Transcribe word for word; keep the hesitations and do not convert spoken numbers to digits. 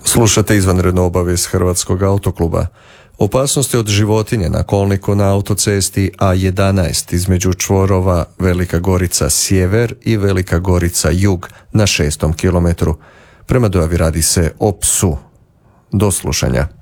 Slušate izvanrednu obavijest Hrvatskog autokluba. Opasnosti od životinje na kolniku na autocesti A jedanaest između čvorova Velika Gorica sjever i Velika Gorica jug na šestom kilometru. Prema dojavi radi se o psu. Do slušanja.